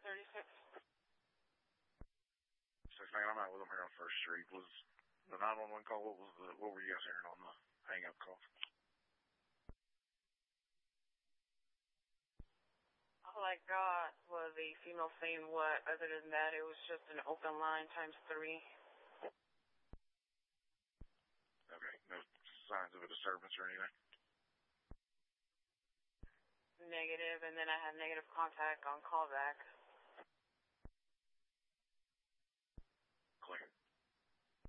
36. 6-9, I'm out with them here on First Street. Was the 911 call? What were you guys hearing on the hang-up call? All I got was a female saying what. Other than that, it was just an open line times 3. Okay, no signs of a disturbance or anything? Negative, and then I had negative contact on callback.